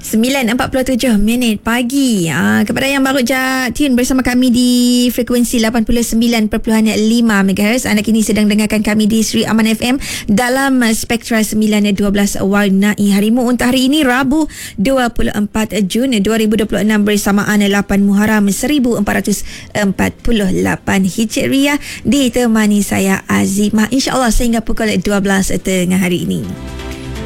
9.47 pagi. Kepada yang baru tune bersama kami di frekuensi 89.5 MHz, anda kini sedang dengarkan kami di Sri Aman FM dalam Spektra 912 Warnai Harimu untuk hari ini Rabu 24 Jun 2026 bersamaan 8 Muharram 1448 Hijriah, ditemani saya Azimah, insya-Allah sehingga pukul 12 tengah hari ini.